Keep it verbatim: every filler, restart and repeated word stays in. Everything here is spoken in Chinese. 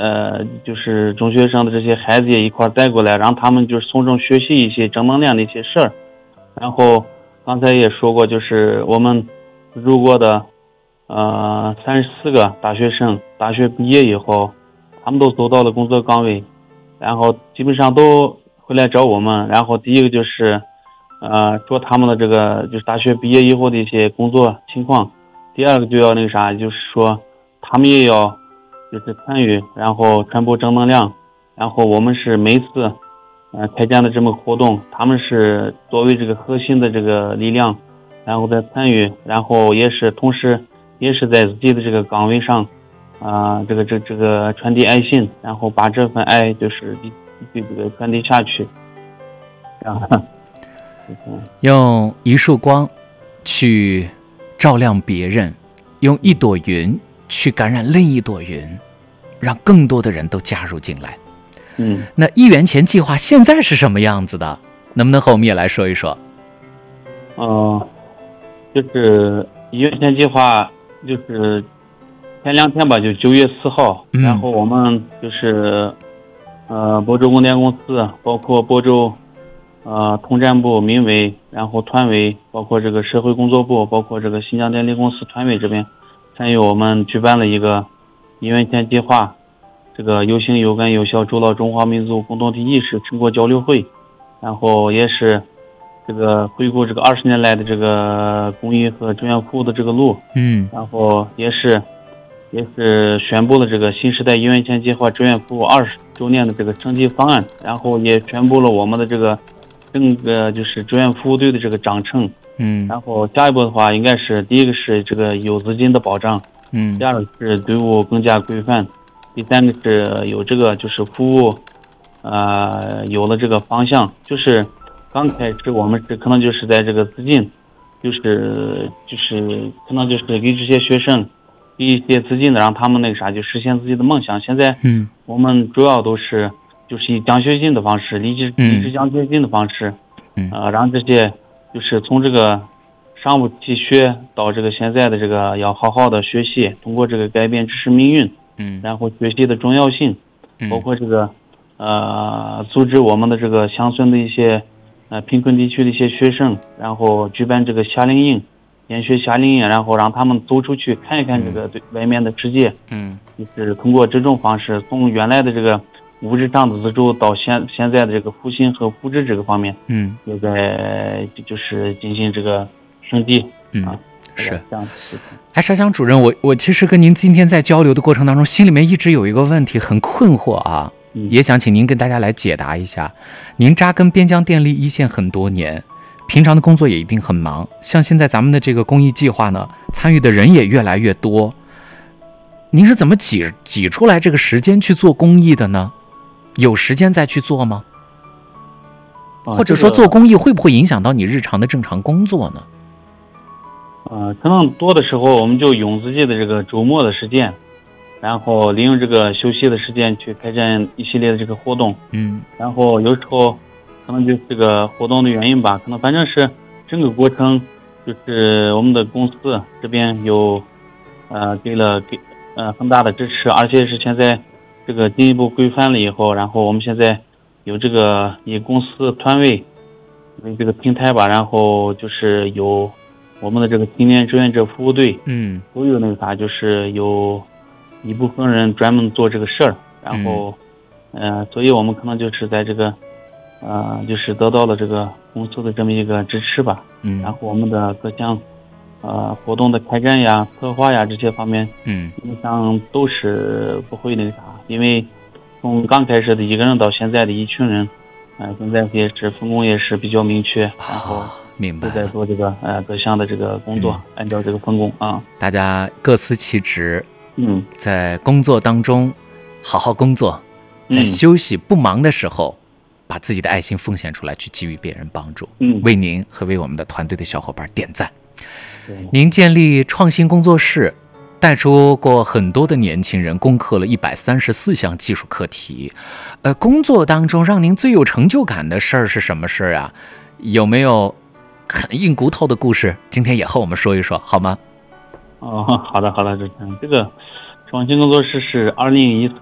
呃，就是中学生的这些孩子也一块带过来，让他们就是从中学习一些正能量的一些事儿。然后刚才也说过，就是我们入过的呃三十四个大学生，大学毕业以后，他们都走到了工作岗位，然后基本上都回来找我们。然后第一个就是呃说他们的这个就是大学毕业以后的一些工作情况，第二个就要那个啥，就是说他们也要就是参与，然后传播正能量。然后我们是每次呃开展的这么活动，他们是作为这个核心的这个力量，然后再参与，然后也是同时也是在自己的这个岗位上啊、呃，这个这这个传递爱心，然后把这份爱就是对这个传递下去。然后用一束光去照亮别人，用一朵云去感染另一朵云，让更多的人都加入进来。 嗯， 那一元钱计划现在是什么样子的？能不能和我们也来说一说？ 呃，就是一元钱计划，就是前两天吧，就九月四号， 嗯、 然后我们就是呃亳州供电公司，包括亳州呃通战部、民委，然后团委，包括这个社会工作部，包括这个新疆电力公司团委这边参与我们举办了一个一元钱计划，这个有形有根有效筑牢中华民族共同体意识成果交流会。然后也是这个回顾这个二十年来的这个公益和志愿服务的这个路， 嗯， 然后也是也是宣布了这个新时代一元钱计划志愿服务二十周年的这个升级方案，然后也宣布了我们的这个整个就是志愿服务队的这个章程， 嗯， 然后下一步的话，应该是第一个是这个有资金的保障， 嗯， 第二个是队伍更加规范，第三个是有这个就是服务。呃，有了这个方向，就是刚开始我们是可能就是在这个资金，就是就是可能就是给这些学生给一些资金的，让他们那个啥就实现自己的梦想。现在， 嗯， 我们主要都是就是以奖学金的方式，励志励志奖学金的方式， 嗯， 呃，让这些就是从这个上不起学到这个现在的这个要好好的学习，通过这个改变知识命运， 嗯， 然后学习的重要性，包括这个。呃，组织我们的这个乡村的一些呃贫困地区的一些学生，然后举办这个夏令营，研学夏令营，然后让他们走出去看一看这个对外面的世界。 嗯， 就是通过这种方式，从原来的这个物质上的资助到现现在的这个复兴和复制这个方面， 嗯， 也在就是进行这个升级。 嗯， 啊、 是这样。 哎，沙乡主任，我我其实跟您今天在交流的过程当中，心里面一直有一个问题很困惑啊。也想请您跟大家来解答一下。您扎根边疆电力一线很多年，平常的工作也一定很忙，像现在咱们的这个公益计划呢，参与的人也越来越多，您是怎么挤挤出来这个时间去做公益的呢？有时间再去做吗？或者说做公益会不会影响到你日常的正常工作呢？ 呃，可能多的时候我们就用自己的这个周末的时间，然后利用这个休息的时间去开展一系列的这个活动， 嗯， 然后有时候可能就是这个活动的原因吧，可能反正是整个过程就是我们的公司这边有呃给了给呃很大的支持，而且是现在这个进一步规范了以后，然后我们现在有这个以公司团委为这个平台吧，然后就是有我们的这个青年志愿者服务队， 嗯， 都有那个啥，就是有一部分人专门做这个事儿，然后，嗯、呃，所以我们可能就是在这个，呃，就是得到了这个公司的这么一个支持吧， 嗯， 然后我们的各项，呃，活动的开展呀、策划呀这些方面， 嗯， 基本上都是不会那个啥，因为从刚开始的一个人到现在的一群人，呃，现在也是分工也是比较明确，然后。 明白， 都在做这个呃各项的这个工作，嗯、按照这个分工啊， 大家各司其职， 嗯， 在工作当中好好工作，在休息、嗯、不忙的时候，把自己的爱心奉献出来，去给予别人帮助， 嗯， 为您和为我们的团队的小伙伴点赞。您建立创新工作室，带出过很多的年轻人，攻克了一百三十四项技术课题。呃，工作当中让您最有成就感的事儿是什么事儿啊？有没有很硬骨头的故事？今天也和我们说一说好吗？ 哦，好的好的，主持人，这个创新工作室是二零一四